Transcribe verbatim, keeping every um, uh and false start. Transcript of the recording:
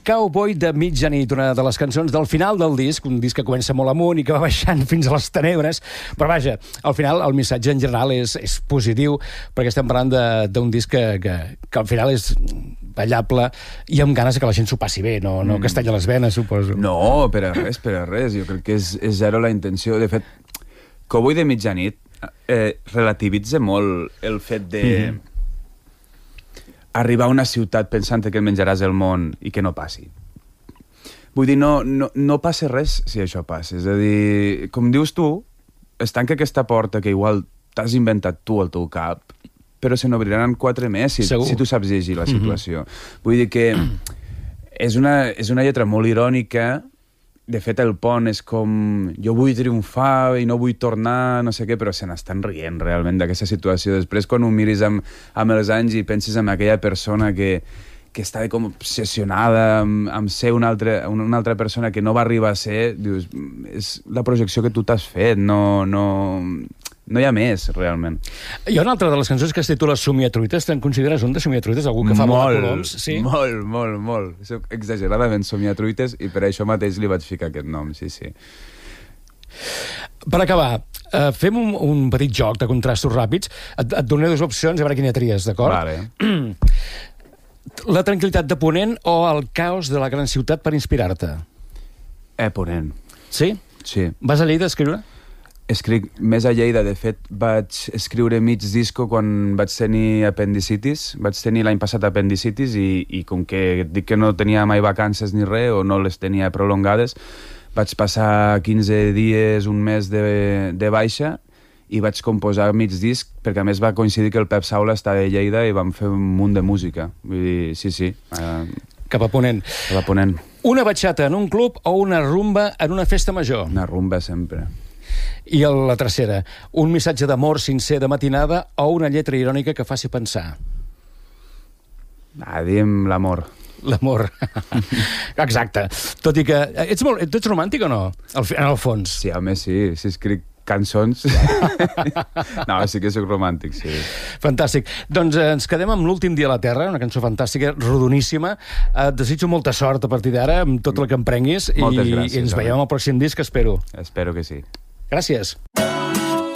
Cowboy de mitjanit, una de les cançons del final del disc, un disc que comença molt amunt i que va baixant fins a les tenebres, però vaja, al final el missatge en general és, és positiu, perquè estem parlant d'un disc que, que, que al final és ballable i amb ganes que la gent s'ho passi bé, no, no que es talla les venes, suposo. No, per a res, per a res. Jo crec que és, és zero la intenció. De fet, Cowboy de mitjanit eh, relativitza molt el fet de... Mm-hmm. arribar a una ciutat pensant que et menjaràs el món i que no passi. Vull dir, no, no, no passa res si això passa. És a dir, com dius tu, es tanca aquesta porta que igual t'has inventat tu al teu cap, però se n'obriran quatre més si, si tu saps llegir la situació. Mm-hmm. Vull dir que és una, és una lletra molt irònica. De fet, el pont és com... Jo vull triomfar i no vull tornar, no sé què, però se n'estan rient realment d'aquesta situació. Després, quan ho miris amb, amb els anys i pensis en aquella persona que, que està com obsessionada amb, amb ser una altra, una altra persona que no va arribar a ser, dius, és la projecció que tu t'has fet, no, no, no hi ha més, realment. Hi ha una altra de les cançons que es titula Somiatruites. Te'n consideres un de somiatruites? Algú que fa molt coloms? Sí? Molt, molt, molt. Soc exageradament somiatruites i per això mateix li vaig ficar aquest nom, sí, sí. Per acabar, uh, fem un, un petit joc de contrastos ràpids. Et, et donaré dues opcions i a veure quina tries, d'acord? Vale. La tranquil·litat de Ponent o el caos de la gran ciutat per inspirar-te? Eh, Ponent. Sí? Sí. Vas a Lleida a escriure? Escric més a Lleida. De fet, vaig escriure mig disco quan vaig tenir apendicitis. Vaig tenir l'any passat apendicitis i, i com que dic que no tenia mai vacances ni res, o no les tenia prolongades, vaig passar quinze dies, un mes de, de baixa i vaig composar mig disc, perquè a més va coincidir que el Pep Saula està de Lleida i vam fer un munt de música. Vull dir, sí, sí. Uh, Cap a Ponent. Cap a Ponent. Una batxata en un club o una rumba en una festa major? Una rumba sempre. I la tercera, un missatge d'amor sincer de matinada o una lletra irònica que faci pensar? Ah, diem l'amor. L'amor. Exacte. Tot i que... Ets, molt, ets romàntic o no? En el fons. Sí, home, sí. Si escric cançons... No, sí que soc romàntic, sí. Fantàstic. Doncs eh, ens quedem amb L'últim dia a la Terra, una cançó fantàstica, rodoníssima. Et desitjo molta sort a partir d'ara amb tot el que emprenguis. Moltes i, gràcies. I ens veiem al pròxim disc, espero. Espero que sí. Gràcies.